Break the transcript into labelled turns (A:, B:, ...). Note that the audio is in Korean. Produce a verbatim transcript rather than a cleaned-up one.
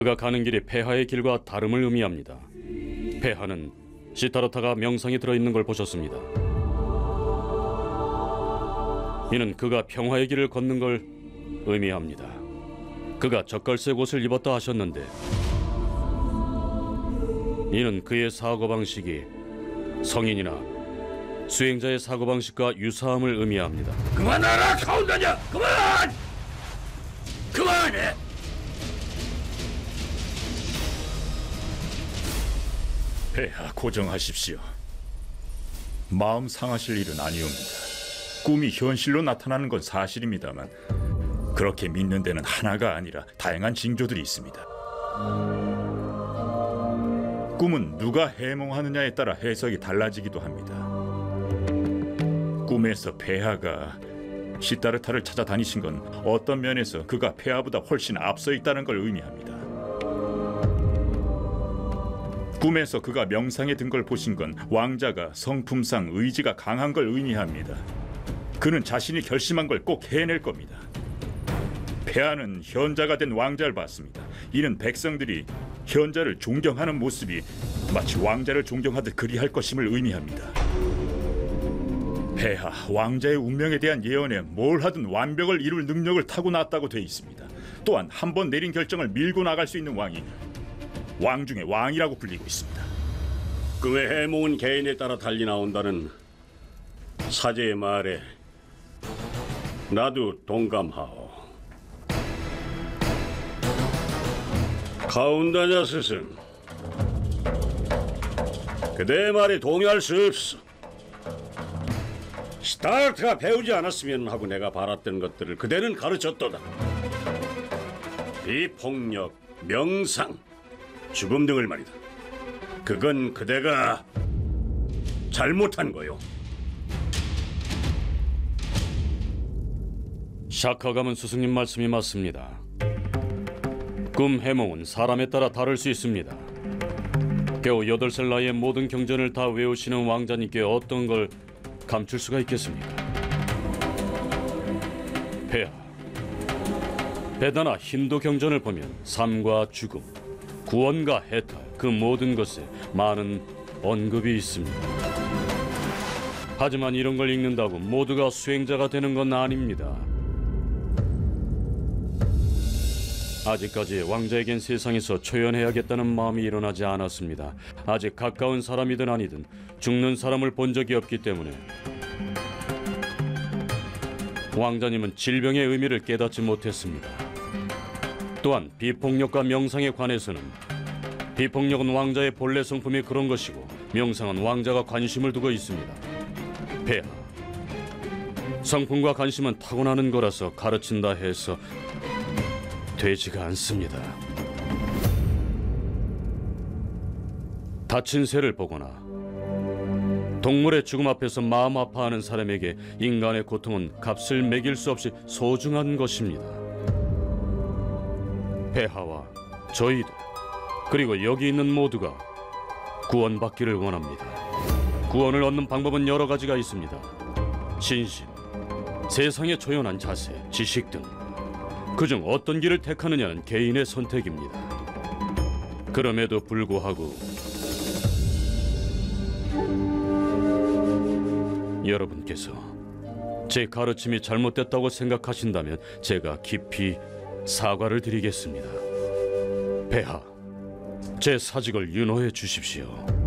A: 그가 가는 길이 폐하의 길과 다름을 의미합니다. 폐하는 시타르타가 명상에 들어있는 걸 보셨습니다. 이는 그가 평화의 길을 걷는 걸 의미합니다. 그가 젓갈색 옷을 입었다 하셨는데 이는 그의 사고방식이 성인이나 수행자의 사고방식과 유사함을 의미합니다.
B: 그만하라, 가온다냐! 그만! 그만해!
C: 폐하, 고정하십시오. 마음 상하실 일은 아니옵니다. 꿈이 현실로 나타나는 건 사실입니다만 그렇게 믿는 데는 하나가 아니라 다양한 징조들이 있습니다. 꿈은 누가 해몽하느냐에 따라 해석이 달라지기도 합니다. 꿈에서 폐하가 시타르타를 찾아다니신 건 어떤 면에서 그가 폐하보다 훨씬 앞서 있다는 걸 의미합니다. 꿈에서 그가 명상에 든 걸 보신 건 왕자가 성품상 의지가 강한 걸 의미합니다. 그는 자신이 결심한 걸 꼭 해낼 겁니다. 폐하는 현자가 된 왕자를 봤습니다. 이는 백성들이 현자를 존경하는 모습이 마치 왕자를 존경하듯 그리할 것임을 의미합니다. 폐하, 왕자의 운명에 대한 예언에 뭘 하든 완벽을 이룰 능력을 타고났다고 돼 있습니다. 또한 한 번 내린 결정을 밀고 나갈 수 있는 왕이 왕 중에 왕이라고 불리고 있습니다.
B: 그의 해몽은 개인에 따라 달리 나온다는 사제의 말에 나도 동감하오. 가온다냐 스승, 그대의 말에 동의할 수 없어. 시타르타가 배우지 않았으면 하고 내가 바랐던 것들을 그대는 가르쳤도다. 비폭력, 명상, 죽음 등을 말이다. 그건 그대가 잘못한 거요.
A: 샤카가문 스승님 말씀이 맞습니다. 꿈 해몽은 사람에 따라 다를 수 있습니다. 겨우 여덟 살 나이에 모든 경전을 다 외우시는 왕자님께 어떤 걸 감출 수가 있겠습니까? 폐하, 베다나 힌두 경전을 보면 삶과 죽음, 구원과 해탈, 그 모든 것에 많은 언급이 있습니다. 하지만 이런 걸 읽는다고 모두가 수행자가 되는 건 아닙니다. 아직까지 왕자에겐 세상에서 초연해야겠다는 마음이 일어나지 않았습니다. 아직 가까운 사람이든 아니든 죽는 사람을 본 적이 없기 때문에 왕자님은 질병의 의미를 깨닫지 못했습니다. 또한 비폭력과 명상에 관해서는 비폭력은 왕자의 본래 성품이 그런 것이고 명상은 왕자가 관심을 두고 있습니다. 폐하, 성품과 관심은 타고나는 거라서 가르친다 해서 되지가 않습니다. 다친 새를 보거나 동물의 죽음 앞에서 마음 아파하는 사람에게 인간의 고통은 값을 매길 수 없이 소중한 것입니다. 폐하와 저희도 그리고 여기 있는 모두가 구원받기를 원합니다. 구원을 얻는 방법은 여러 가지가 있습니다. 신심, 세상에 초연한 자세, 지식 등 그중 어떤 길을 택하느냐는 개인의 선택입니다. 그럼에도 불구하고 여러분께서 제 가르침이 잘못됐다고 생각하신다면 제가 깊이 사과를 드리겠습니다. 폐하, 제 사직을 윤호해 주십시오.